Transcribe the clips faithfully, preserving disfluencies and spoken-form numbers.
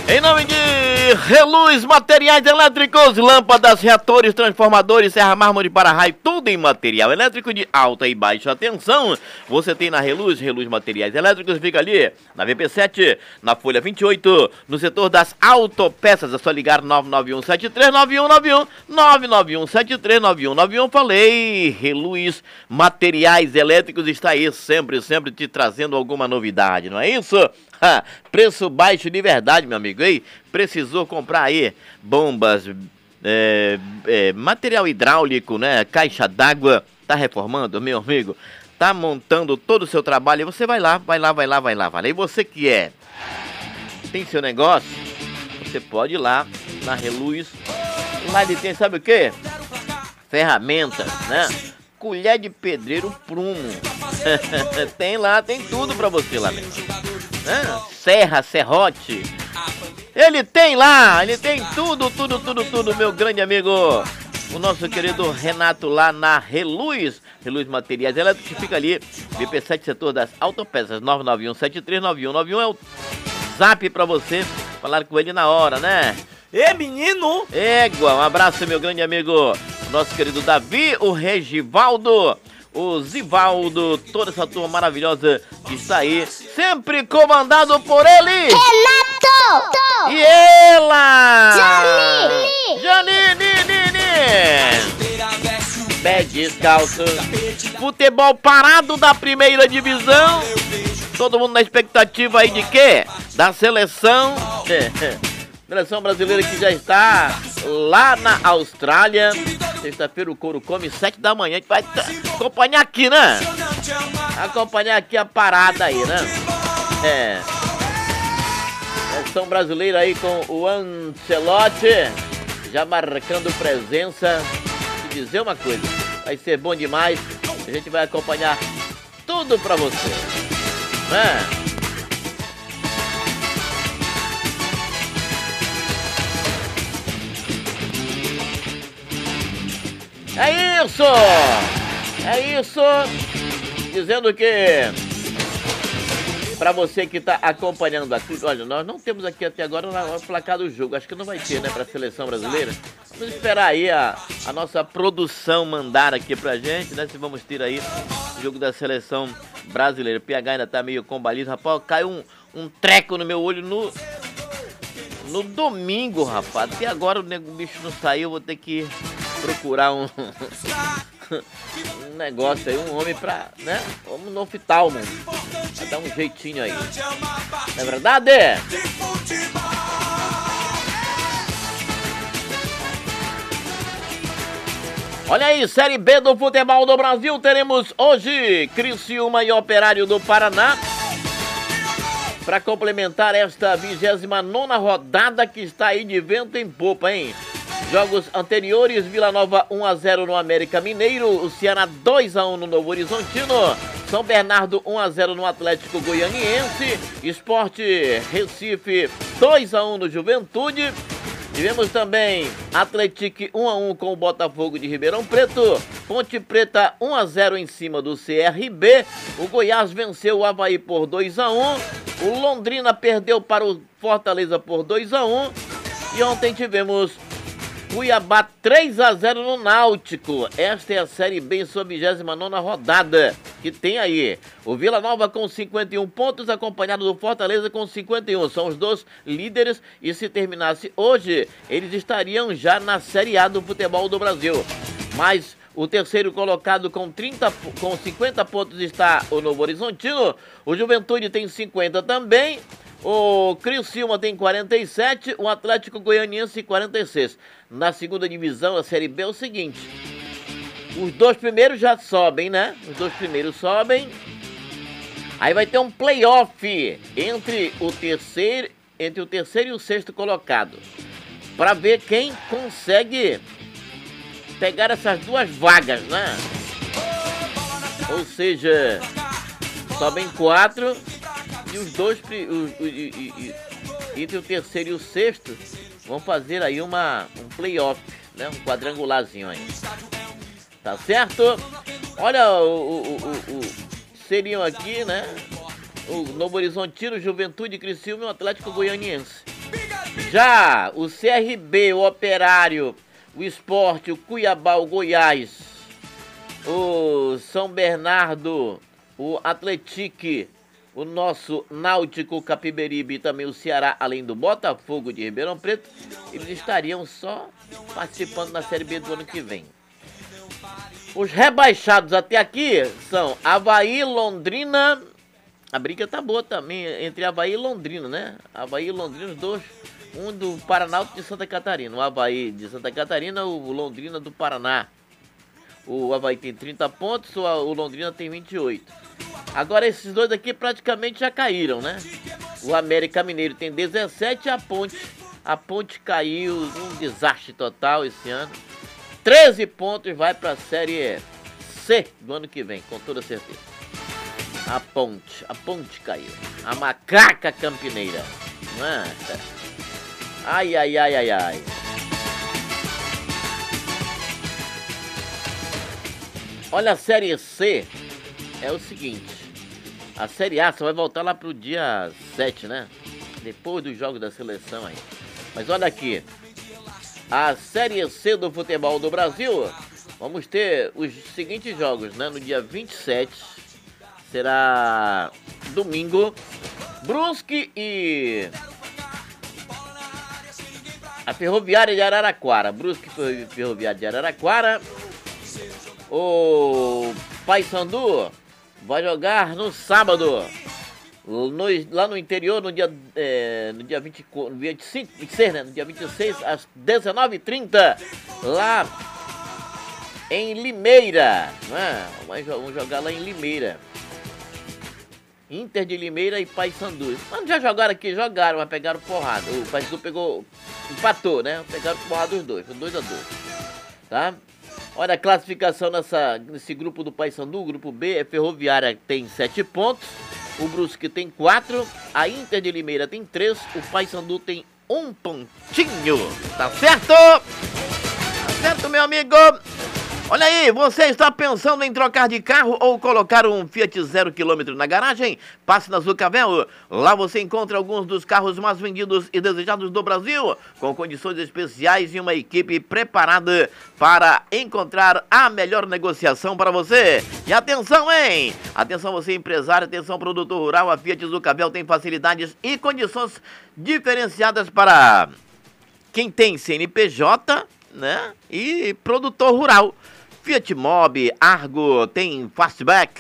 Em nome de Reluz Materiais Elétricos, lâmpadas, reatores, transformadores, serra mármore para raio, tudo em material elétrico de alta e baixa tensão. Você tem na Reluz, Reluz Materiais Elétricos, fica ali na V P sete, na Folha vinte e oito, no setor das autopeças. É só ligar nove nove um sete três nove um nove um, nove nove um sete três nove um nove um. Falei, Reluz Materiais Elétricos está aí sempre, sempre te trazendo alguma novidade, não é isso? Ha, preço baixo de verdade, meu amigo. Ei, precisou comprar aí bombas, é, é, material hidráulico, né? Caixa d'água, tá reformando, meu amigo? Tá montando todo o seu trabalho. Você vai lá, vai lá, vai lá, vai lá, vai lá. E você que é, tem seu negócio, você pode ir lá na Reluz. Lá ele tem, sabe o quê? Ferramentas, né? Colher de pedreiro prumo. Tem lá, tem tudo pra você lá mesmo. Né? Serra, serrote. Ele tem lá, ele tem tudo, tudo, tudo, tudo, meu grande amigo. O nosso querido Renato lá na Reluz. Reluz Materiais Elétricos, que fica ali, V P sete, setor das autopeças. Nove nove um sete três nove um nove um é o zap pra você falar com ele na hora, né? Ê, menino! Égua, um abraço, meu grande amigo. Nosso querido Davi, o Regivaldo, o Zivaldo, toda essa turma maravilhosa que está aí, sempre comandado por ele, Renato! E ela! Janine! Janine! Pé descalço. Futebol parado da primeira divisão. Todo mundo na expectativa aí de quê? Da seleção. Seleção brasileira que já está lá na Austrália. Sexta-feira o couro come, sete da manhã. A gente vai acompanhar aqui, né? Acompanhar aqui a parada aí, né? É. Seleção brasileira aí com o Ancelotti já marcando presença. Te dizer uma coisa, vai ser bom demais. A gente vai acompanhar tudo pra você, né? É isso! É isso! Dizendo que pra você que tá acompanhando aqui, olha, nós não temos aqui até agora o placar do jogo, acho que não vai ter, né, pra seleção brasileira. Vamos esperar aí a, a nossa produção mandar aqui pra gente, né, se vamos ter aí o jogo da seleção brasileira. O P H ainda tá meio combalido, rapaz, caiu um, um treco no meu olho no... No domingo, rapaz. Até agora o nego bicho não saiu, eu vou ter que procurar um, um negócio aí, um homem pra, né? Vamos no oftalmo. Pra dar um jeitinho aí. Não é verdade? Olha aí, Série B do futebol do Brasil. Teremos hoje Criciúma e Operário do Paraná. Para complementar esta vigésima nona rodada que está aí de vento em popa, hein? Jogos anteriores, Vila Nova um a zero no América Mineiro, o Ceará dois a um no Novo Horizontino, São Bernardo um a zero no Atlético Goianiense, Sport Recife dois a um no Juventude. Tivemos também Atlético um a um com o Botafogo de Ribeirão Preto, Ponte Preta um a zero em cima do C R B, o Goiás venceu o Avaí por dois a um, o Londrina perdeu para o Fortaleza por dois a um e ontem tivemos Cuiabá três a zero no Náutico. Esta é a Série B em sua vigésima nona rodada, que tem aí o Vila Nova com cinquenta e um pontos, acompanhado do Fortaleza com cinquenta e um. São os dois líderes e se terminasse hoje, eles estariam já na Série A do futebol do Brasil. Mas o terceiro colocado com, trinta, com cinquenta pontos está o Novo Horizontino, o Juventude tem cinquenta também, o Criciúma tem quarenta e sete, o Atlético Goianiense quarenta e seis. Na segunda divisão, a Série B é o seguinte, os dois primeiros já sobem, né? Os dois primeiros sobem, aí vai ter um playoff entre o terceiro, entre o terceiro e o sexto colocado, para ver quem consegue pegar essas duas vagas, né? Ou seja, sobem quatro e os dois, os, os, os, entre o terceiro e o sexto, vão fazer aí uma, um playoff, né? Um quadrangularzinho aí. Tá certo? Olha, o, o, o, o, seriam aqui, né? O Novo Horizontino, Juventude, Criciúma e o Atlético Goianiense. Já o C R B, o Operário, o Sport, o Cuiabá, o Goiás, o São Bernardo, o Atlético, o nosso Náutico Capiberibe e também o Ceará, além do Botafogo de Ribeirão Preto, eles estariam só participando da Série B do ano que vem. Os rebaixados até aqui são Avaí, Londrina. A briga tá boa também entre Avaí e Londrina, né? Avaí e Londrina, os dois. Um do Paraná, outro de Santa Catarina. O Avaí de Santa Catarina, o Londrina do Paraná. O Avaí tem trinta pontos, o Londrina tem vinte e oito. Agora esses dois aqui praticamente já caíram, né? O América Mineiro tem dezessete e a Ponte. A Ponte caiu, um desastre total esse ano. treze pontos, vai para a Série C do ano que vem, com toda certeza. A Ponte, a Ponte caiu. A Macaca Campineira. Nossa. Ai, ai, ai, ai, ai. Olha, a Série C é o seguinte. A Série A só vai voltar lá pro dia sete, né? Depois do jogo da seleção aí. Mas olha aqui. A Série C do futebol do Brasil, vamos ter os seguintes jogos, né? No dia vinte e sete, será domingo, Brusque e a Ferroviária de Araraquara. Brusque e Ferroviária de Araraquara. O Paysandu vai jogar no sábado, no, lá no interior, no dia, é, no dia vinte, no dia vinte e cinco, vinte e seis, né? No dia vinte e seis, às dezenove e trinta, lá em Limeira, né? Vamos jogar lá em Limeira. Inter de Limeira e Paysandu. Mas já jogaram aqui, jogaram, mas pegaram porrada. O Paysandu pegou, empatou, né? Pegaram porrada os dois, foi dois a dois, tá? Olha a classificação nessa, nesse grupo do Paysandu. O grupo B é Ferroviária, tem sete pontos. O Brusque tem quatro. A Inter de Limeira tem três. O Paysandu tem um pontinho. Tá certo? Tá certo, meu amigo? Olha aí, você está pensando em trocar de carro ou colocar um Fiat zero quilômetro na garagem? Passe na Zucavel. Lá você encontra alguns dos carros mais vendidos e desejados do Brasil, com condições especiais e uma equipe preparada para encontrar a melhor negociação para você. E atenção, hein? Atenção você empresário, atenção produtor rural, a Fiat Zucavel tem facilidades e condições diferenciadas para quem tem C N P J, né? E produtor rural. Fiat Mobi, Argo, tem Fastback,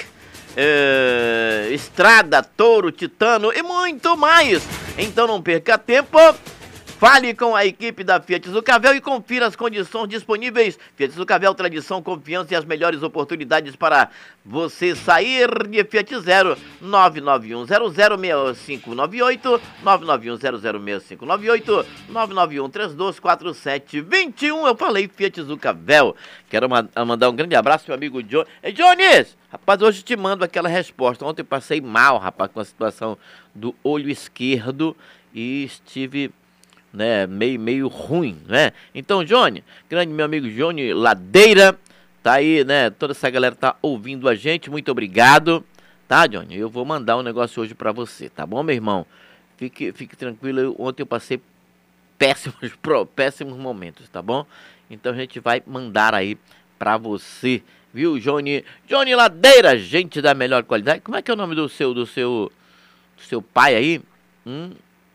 é, Estrada, Touro, Titano e muito mais. Então não perca tempo. Fale com a equipe da Fiat Zucavel e confira as condições disponíveis. Fiat Zucavel, tradição, confiança e as melhores oportunidades para você sair de Fiat Zero. nove nove um zero zero seis cinco nove oito, nove nove um zero zero seis cinco nove oito, nove nove um três dois quatro sete dois um. Eu falei Fiat Zucavel. Quero mandar um grande abraço pro meu amigo Johnny. Ei, Jones! Rapaz, hoje te mando aquela resposta. Ontem eu passei mal, rapaz, com a situação do olho esquerdo e estive... né, meio, meio ruim, né? Então, Johnny, grande meu amigo Johnny Ladeira, tá aí, né? Toda essa galera tá ouvindo a gente, muito obrigado, tá, Johnny? Eu vou mandar um negócio hoje pra você, tá bom, meu irmão? Fique, fique tranquilo, eu, ontem eu passei péssimos, péssimos momentos, tá bom? Então a gente vai mandar aí pra você, viu, Johnny? Johnny Ladeira, gente da melhor qualidade. Como é que é o nome do seu, do seu, do seu pai aí? Hum?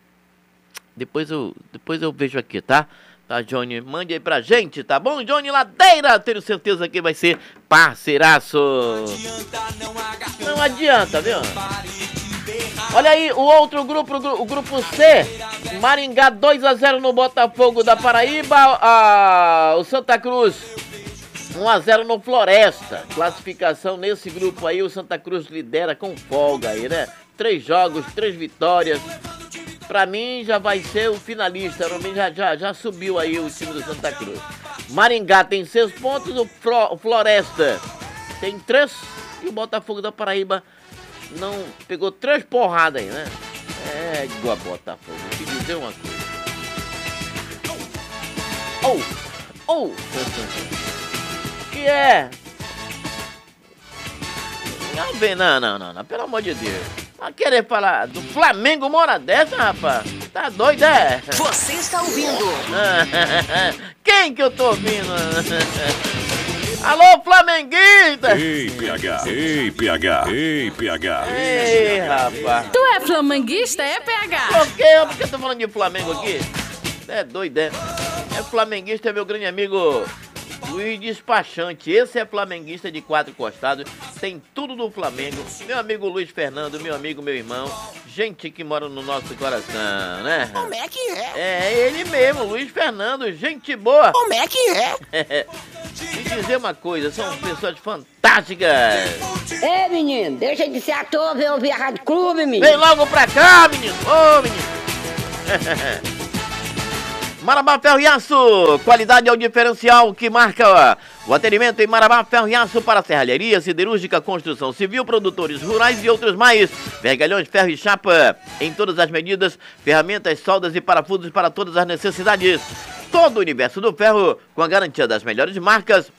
Depois eu, depois eu vejo aqui, tá? Tá, Johnny? Mande aí pra gente, tá bom? Johnny Ladeira, tenho certeza que vai ser parceiraço. Não adianta, viu? Olha aí, o outro grupo, o grupo C. Maringá dois a zero no Botafogo da Paraíba. A, o Santa Cruz um a zero no Floresta. Classificação nesse grupo aí, o Santa Cruz lidera com folga aí, né? Três jogos, três vitórias. Pra mim já vai ser o finalista, pra mim já, já, já subiu aí o time do Santa Cruz. Maringá tem seis pontos, o, Flo, o Floresta tem três e o Botafogo da Paraíba não pegou três porradas aí, né? É igual a Botafogo, vou te dizer uma coisa. Oh, oh, que é? Não vem, não, não, não, não, pelo amor de Deus. Vai querer falar do Flamengo uma hora dessa, rapaz? Tá doido, é? Você está ouvindo? Quem que eu tô ouvindo? Alô, flamenguista! Ei, P H! Ei, P H! Ei, P H! Ei, rapaz! Tu é flamenguista, é, P H? Por quê? Por que eu tô falando de Flamengo aqui? É doido, é? É flamenguista, é meu grande amigo Luiz Despachante. Esse é flamenguista de quatro costados, tem tudo do Flamengo. Meu amigo Luiz Fernando, meu amigo, meu irmão, gente que mora no nosso coração, né? Como é que é? É ele mesmo, Luiz Fernando, gente boa. Como é que é? Me dizer uma coisa, são pessoas fantásticas. Ei, menino, deixa de ser ator, ver ouvir a Rádio Clube, menino. Vem logo pra cá, menino. Ô, menino. Marabá Ferro e Aço, qualidade é o diferencial que marca o atendimento em Marabá Ferro e Aço para serralheria, siderúrgica, construção civil, produtores rurais e outros mais. Vergalhões, ferro e chapa em todas as medidas, ferramentas, soldas e parafusos para todas as necessidades. Todo o universo do ferro com a garantia das melhores marcas.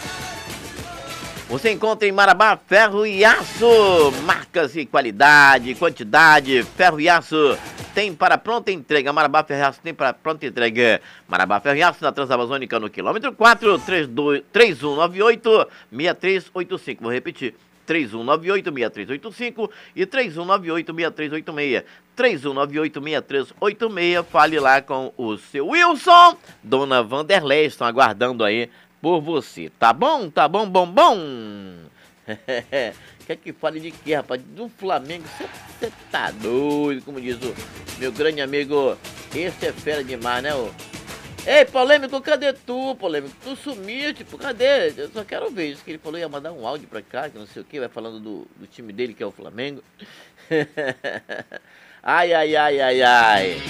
Você encontra em Marabá Ferro e Aço, marcas e qualidade, quantidade, ferro e aço. Tem para pronta entrega, Marabá Ferro e Aço tem para pronta entrega. Marabá Ferro e Aço na Transamazônica no quilômetro quatro, três um nove oito, seis três oito cinco. Vou repetir, três um nove oito, seis três oito cinco e três um nove oito, seis três oito seis. três um nove oito, seis três oito seis. Fale lá com o seu Wilson, Dona Vanderlei, estão aguardando aí por você. Tá bom? Tá bom, bom, bom? Quer que fale de quê, rapaz? Do Flamengo? Você tá doido, como diz o meu grande amigo. Esse é fera demais, né? Ô? Ei, Polêmico, cadê tu, Polêmico? Tu sumiu, tipo, cadê? Eu só quero ver isso, que ele falou, ia mandar um áudio pra cá, que não sei o que, vai falando do, do time dele, que é o Flamengo. Ai, ai, ai, ai, ai.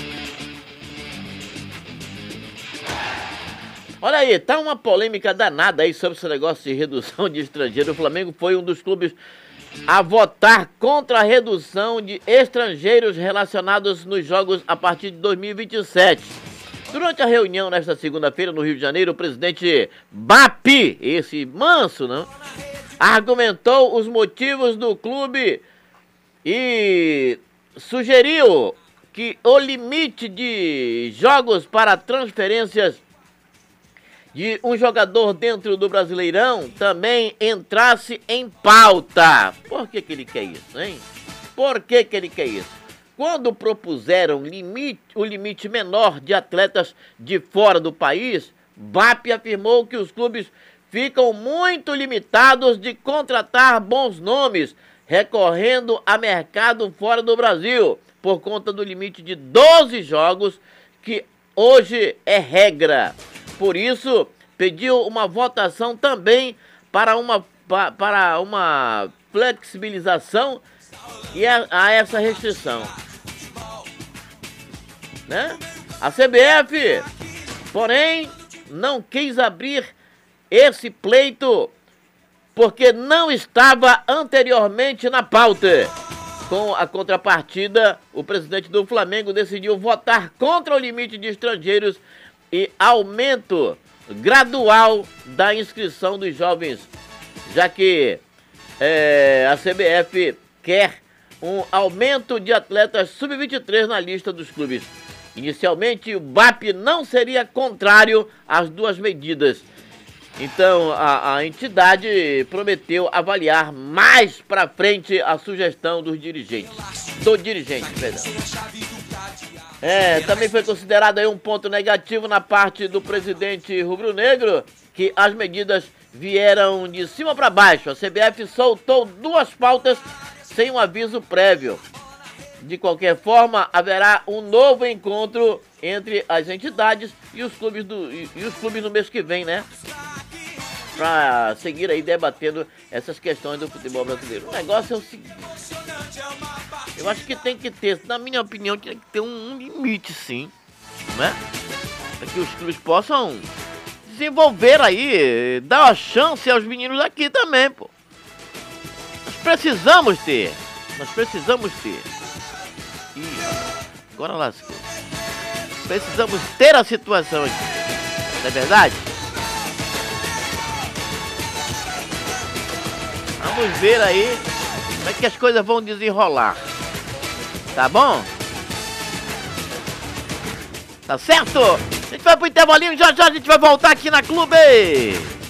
Olha aí, tá uma polêmica danada aí sobre esse negócio de redução de estrangeiros. O Flamengo foi um dos clubes a votar contra a redução de estrangeiros relacionados nos jogos a partir de dois mil e vinte e sete. Durante a reunião nesta segunda-feira no Rio de Janeiro, o presidente Bapi, esse manso, não, argumentou os motivos do clube e sugeriu que o limite de jogos para transferências de um jogador dentro do Brasileirão também entrasse em pauta. Por que que ele quer isso, hein? Por que que ele quer isso? Quando propuseram limite, o limite menor de atletas de fora do país, Bapi afirmou que os clubes ficam muito limitados de contratar bons nomes, recorrendo a mercado fora do Brasil, por conta do limite de doze jogos, que hoje é regra. Por isso, pediu uma votação também para uma, para uma flexibilização e a, a essa restrição. Né? A C B F, porém, não quis abrir esse pleito porque não estava anteriormente na pauta. Com a contrapartida, o presidente do Flamengo decidiu votar contra o limite de estrangeiros e aumento gradual da inscrição dos jovens, já que é, a C B F quer um aumento de atletas sub vinte e três na lista dos clubes. Inicialmente, o Bapi não seria contrário às duas medidas. Então, a, a entidade prometeu avaliar mais para frente a sugestão dos dirigentes. Do dirigente, perdão. É, também foi considerado aí um ponto negativo na parte do presidente rubro-negro, que as medidas vieram de cima para baixo. A C B F soltou duas pautas sem um aviso prévio. De qualquer forma, haverá um novo encontro entre as entidades e os clubes, do, e, e os clubes no mês que vem, né? Para seguir aí debatendo essas questões do futebol brasileiro. O negócio é o seguinte, eu acho que tem que ter, na minha opinião, tem que ter um limite, sim, né? Para que os clubes possam desenvolver aí, dar uma chance aos meninos aqui também, pô. Nós precisamos ter, nós precisamos ter. Ih, agora lascou. Precisamos ter a situação aqui, não é verdade? Vamos ver aí como é que as coisas vão desenrolar. Tá bom? Tá certo? A gente vai pro intervalinho, já já a gente vai voltar aqui na Clube.